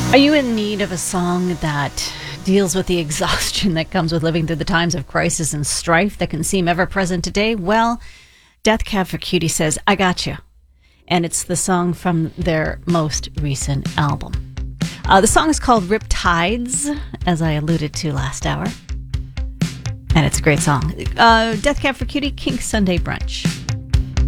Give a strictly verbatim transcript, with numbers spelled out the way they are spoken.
Are you in need of a song that deals with the exhaustion that comes with living through the times of crisis and strife that can seem ever present today? Well, Death Cab for Cutie says, I got you. And it's the song from their most recent album. Uh, the song is called Riptides, as I alluded to last hour. And it's a great song. Uh, Death Cab for Cutie, Kink Sunday Brunch.